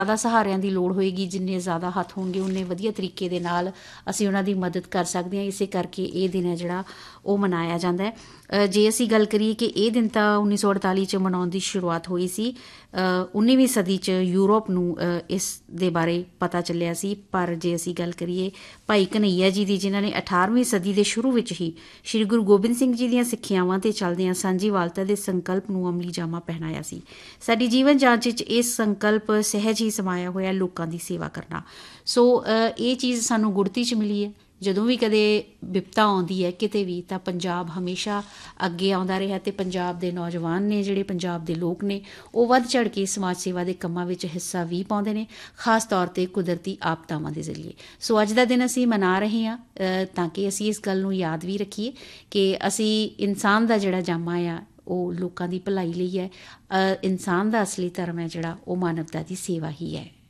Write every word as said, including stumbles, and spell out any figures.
ਜ਼ਿਆਦਾ ਸਹਾਰਿਆਂ ਦੀ ਲੋੜ ਹੋਏਗੀ, ਜਿੰਨੇ ਜ਼ਿਆਦਾ ਹੱਥ ਹੋਣਗੇ ਉਨੇ ਵਧੀਆ ਤਰੀਕੇ ਦੇ ਨਾਲ ਅਸੀਂ ਉਹਨਾਂ ਦੀ ਮਦਦ ਕਰ ਸਕਦੇ ਹਾਂ। ਇਸੇ ਕਰਕੇ ਇਹ ਦਿਨ ਹੈ ਜਿਹੜਾ ਉਹ ਮਨਾਇਆ ਜਾਂਦਾ ਹੈ। ਜੇ ਅਸੀਂ ਗੱਲ ਕਰੀਏ ਕਿ ਇਹ ਦਿਨ ਤਾਂ ਉੱਨੀ ਸੌ ਅੜਤਾਲੀ 'ਚ ਮਨਾਉਣ ਦੀ ਸ਼ੁਰੂਆਤ ਹੋਈ ਸੀ। ਉੱਨੀਵੀਂ ਸਦੀ 'ਚ ਯੂਰਪ ਨੂੰ ਇਸ ਦੇ ਬਾਰੇ ਪਤਾ ਚੱਲਿਆ ਸੀ। ਪਰ ਜੇ ਅਸੀਂ ਗੱਲ ਕਰੀਏ ਭਾਈ ਘਨੱਈਆ ਜੀ ਦੀ, ਜਿਨ੍ਹਾਂ ਨੇ ਅਠਾਰਵੀਂ ਸਦੀ ਦੇ ਸ਼ੁਰੂ ਵਿੱਚ ਹੀ ਸ਼੍ਰੀ ਗੁਰੂ ਗੋਬਿੰਦ ਸਿੰਘ ਜੀ ਦੀਆਂ ਸਿੱਖਿਆਵਾਂ 'ਤੇ ਚੱਲਦਿਆਂ ਸਾਂਝੀਵਾਲਤਾ ਦੇ ਸੰਕਲਪ ਨੂੰ ਅਮਲੀ ਜਾਮਾ ਪਹਿਨਾਇਆ ਸੀ। ਸਾਡੀ ਜੀਵਨ ਜਾਂਚ ਵਿੱਚ ਇਹ ਸੰਕਲਪ ਸਹਿਜ ਹੀ ਸਮਾਇਆ ਹੋਇਆ ਲੋਕਾਂ ਦੀ ਸੇਵਾ ਕਰਨਾ। ਸੋ ਇਹ ਚੀਜ਼ ਸਾਨੂੰ ਗੁੜਤੀ 'ਚ ਮਿਲੀ ਹੈ। ਜਦੋਂ ਵੀ ਕਦੇ ਵਿਪਤਾ ਆਉਂਦੀ ਹੈ ਕਿਤੇ ਵੀ, ਤਾਂ ਪੰਜਾਬ ਹਮੇਸ਼ਾ ਅੱਗੇ ਆਉਂਦਾ ਰਿਹਾ ਅਤੇ ਪੰਜਾਬ ਦੇ ਨੌਜਵਾਨ ਨੇ, ਜਿਹੜੇ ਪੰਜਾਬ ਦੇ ਲੋਕ ਨੇ, ਉਹ ਵੱਧ ਚੜ੍ਹ ਕੇ ਸਮਾਜ ਸੇਵਾ ਦੇ ਕੰਮਾਂ ਵਿੱਚ ਹਿੱਸਾ ਵੀ ਪਾਉਂਦੇ ਨੇ, ਖਾਸ ਤੌਰ 'ਤੇ ਕੁਦਰਤੀ ਆਪਦਾਵਾਂ ਦੇ ਜ਼ਰੀਏ। ਸੋ ਅੱਜ ਦਾ ਦਿਨ ਅਸੀਂ ਮਨਾ ਰਹੇ ਹਾਂ ਤਾਂ ਕਿ ਅਸੀਂ ਇਸ ਗੱਲ ਨੂੰ ਯਾਦ ਵੀ ਰੱਖੀਏ ਕਿ ਅਸੀਂ ਇਨਸਾਨ ਦਾ ਜਿਹੜਾ ਜਾਮਾ ਆ ਉਹ ਲੋਕਾਂ ਦੀ ਭਲਾਈ ਲਈ ਹੈ। ਇਨਸਾਨ ਦਾ ਅਸਲੀ ਧਰਮ ਹੈ ਜਿਹੜਾ ਉਹ ਮਾਨਵਤਾ ਦੀ ਸੇਵਾ ਹੀ ਹੈ।